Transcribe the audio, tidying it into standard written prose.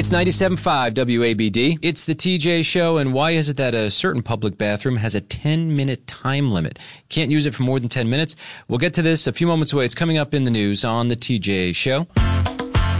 It's 97.5 WABD. It's the TJ Show, and why is it that a certain public bathroom has a 10-minute time limit? Can't use it for more than 10 minutes? We'll get to this a few moments away. It's coming up in the news on the TJ Show.